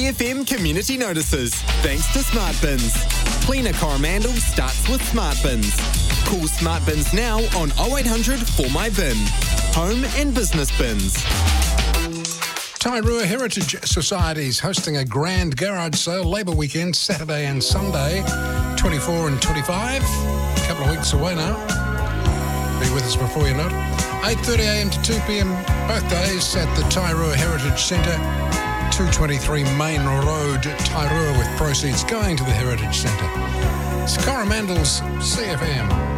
CFM community notices. Thanks to Smart Bins. Cleaner Coromandel starts with Smart Bins. Call Smart Bins now on 0800 for my bin. Home and business bins. Tairua Heritage Society is hosting a grand garage sale Labour weekend, Saturday and Sunday, 24 and 25. A couple of weeks away now. Be with us before you know it. 8:30am to 2pm, both days at the Tairua Heritage Centre, 223 Main Road, Tairua, with proceeds going to the Heritage Centre. It's Coromandel's CFM.